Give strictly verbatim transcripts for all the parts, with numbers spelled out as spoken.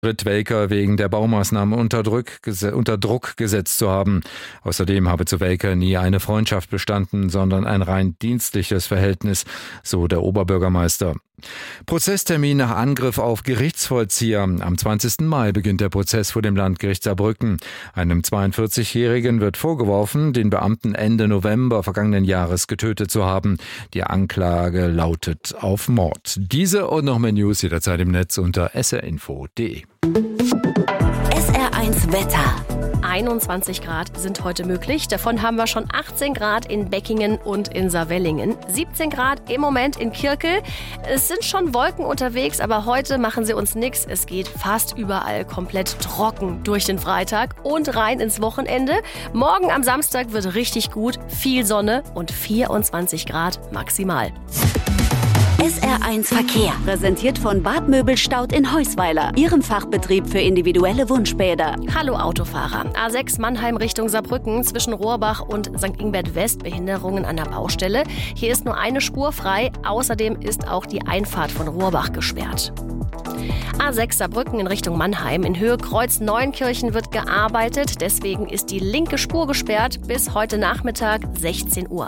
Britt Welker wegen der Baumaßnahmen unter Druck, unter Druck gesetzt zu haben. Außerdem habe zu Welker nie eine Freundschaft bestanden, sondern ein rein dienstliches Verhältnis, so der Oberbürgermeister. Prozesstermin nach Angriff auf Gerichtsvollzieher. Am zwanzigsten Mai beginnt der Prozess vor dem Landgericht Saarbrücken. Einem zweiundvierzigjährigen wird vorgeworfen, den Beamten Ende November vergangenen Jahres getötet zu haben. Die Anklage lautet auf Mord. Diese und noch mehr News jederzeit im Netz unter s r info punkt d e. S R eins Wetter. einundzwanzig Grad sind heute möglich. Davon haben wir schon achtzehn Grad in Beckingen und in Saarwellingen. siebzehn Grad im Moment in Kirkel. Es sind schon Wolken unterwegs, aber heute machen sie uns nichts. Es geht fast überall komplett trocken durch den Freitag und rein ins Wochenende. Morgen am Samstag wird richtig gut. Viel Sonne und vierundzwanzig Grad maximal. S R eins Verkehr, präsentiert von Bad Möbelstaud in Heusweiler, Ihrem Fachbetrieb für individuelle Wunschbäder. Hallo Autofahrer. A sechs Mannheim Richtung Saarbrücken zwischen Rohrbach und Sankt Ingbert West Behinderungen an der Baustelle. Hier ist nur eine Spur frei. Außerdem ist auch die Einfahrt von Rohrbach gesperrt. A sechs Saarbrücken in Richtung Mannheim. In Höhe Kreuz Neuenkirchen wird gearbeitet. Deswegen ist die linke Spur gesperrt bis heute Nachmittag sechzehn Uhr.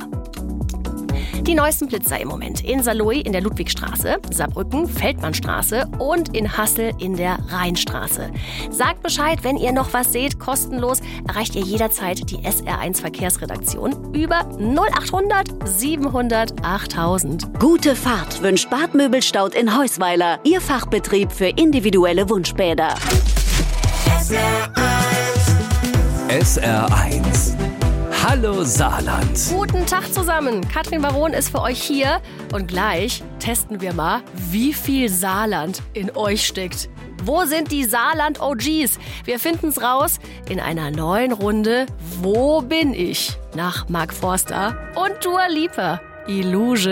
Die neuesten Blitzer im Moment in Saarlouis in der Ludwigstraße, Saarbrücken, Feldmannstraße und in Hassel in der Rheinstraße. Sagt Bescheid, wenn ihr noch was seht, kostenlos erreicht ihr jederzeit die S R eins Verkehrsredaktion über null achthundert siebenhundert achttausend. Gute Fahrt wünscht Bad Möbelstaud in Heusweiler, Ihr Fachbetrieb für individuelle Wunschbäder. S R eins. S R eins. Hallo Saarland. Guten Tag zusammen. Katrin Baron ist für euch hier. Und gleich testen wir mal, wie viel Saarland in euch steckt. Wo sind die Saarland-O Gs? Wir finden's raus in einer neuen Runde Wo bin ich? Nach Mark Forster und Dua Lipa. Illusion.